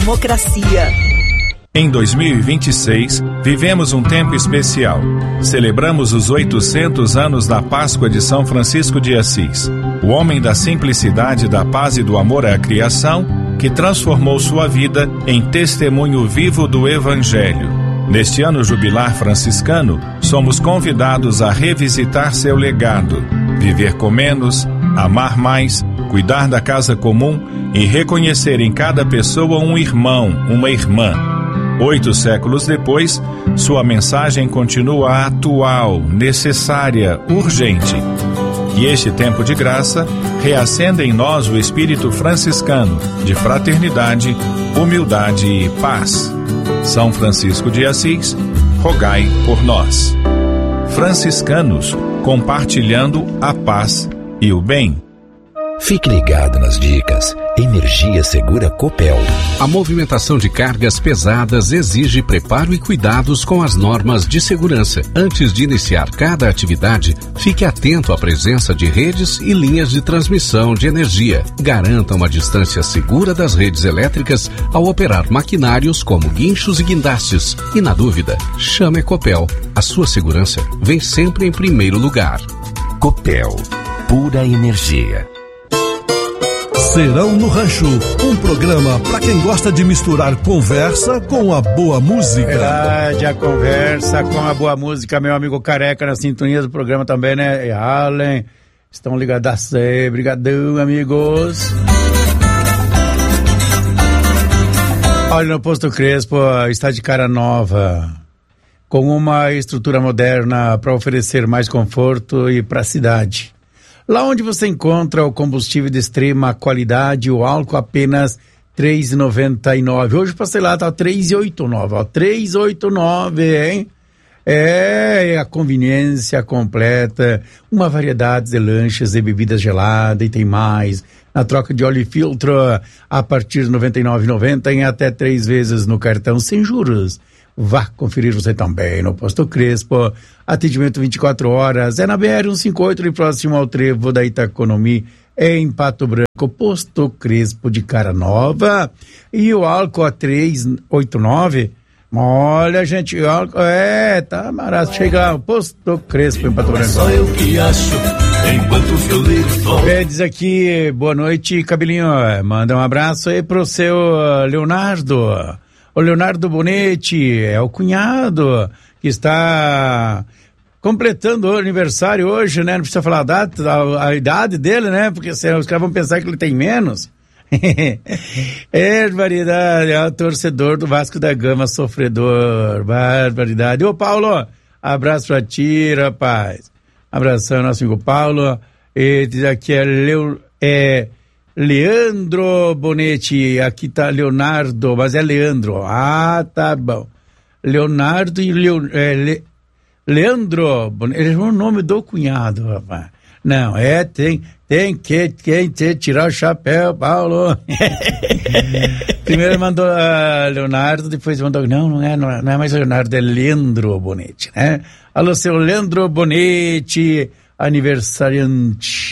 Democracia. Em 2026, vivemos um tempo especial. Celebramos os 800 anos da Páscoa de São Francisco de Assis, o homem da simplicidade, da paz e do amor à criação, que transformou sua vida em testemunho vivo do Evangelho. Neste ano jubilar franciscano, somos convidados a revisitar seu legado, viver com menos, amar mais, cuidar da casa comum e reconhecer em cada pessoa um irmão, uma irmã. 8 séculos depois, sua mensagem continua atual, necessária, urgente. E este tempo de graça reacenda em nós o espírito franciscano de fraternidade, humildade e paz. São Francisco de Assis, rogai por nós. Franciscanos, compartilhando a paz e o bem. Fique ligado nas dicas. Energia Segura Copel. A movimentação de cargas pesadas exige preparo e cuidados com as normas de segurança. Antes de iniciar cada atividade, fique atento à presença de redes e linhas de transmissão de energia. Garanta uma distância segura das redes elétricas ao operar maquinários como guinchos e guindastes. E na dúvida, chame a Copel. A sua segurança vem sempre em primeiro lugar. Copel. Pura energia. Serão no Rancho, um programa para quem gosta de misturar conversa com a boa música. Verdade, a conversa com a boa música, meu amigo Careca na sintonia do programa também, né? E Allen, estão ligados aí, brigadão, amigos. Olha, no Posto Crespo está de cara nova, com uma estrutura moderna para oferecer mais conforto e praticidade. Lá onde você encontra o combustível de extrema qualidade, o álcool apenas R$ 3,99. Hoje passei lá, tá R$3,89, ó, R$3,89, hein? É a conveniência completa, uma variedade de lanches e bebidas geladas, e tem mais. Na troca de óleo e filtro, a partir de R$ 99,90 em até 3 vezes no cartão, sem juros. Vá conferir você também no Posto Crespo. Atendimento 24 horas. É na BR-158, e próximo ao trevo da Itaconomi, em Pato Branco. Posto Crespo de cara nova. E o álcool a R$3,89. Olha, gente, o álcool tá barato. Chega lá, Posto Crespo em Pato Branco. Só eu que acho, enquanto o violeiro diz aqui, boa noite, cabelinho. Manda um abraço aí pro seu Leonardo. O Leonardo Bonetti é o cunhado que está completando o aniversário hoje, né? Não precisa falar a idade dele, né? Porque os caras vão pensar que ele tem menos. Barbaridade, é o torcedor do Vasco da Gama, sofredor, barbaridade. Ô Paulo, abraço pra ti, rapaz. Abração, nosso amigo Paulo. E diz aqui Leandro Bonetti, aqui tá Leonardo, mas é Leandro. Ah, tá bom. Leonardo e Leandro Bonetti, ele é o nome do cunhado, rapaz. Não, tem que tirar o chapéu, Paulo. Primeiro mandou Leonardo, depois mandou, não é mais Leonardo, é Leandro Bonetti, né? Alô, seu Leandro Bonetti, aniversariante.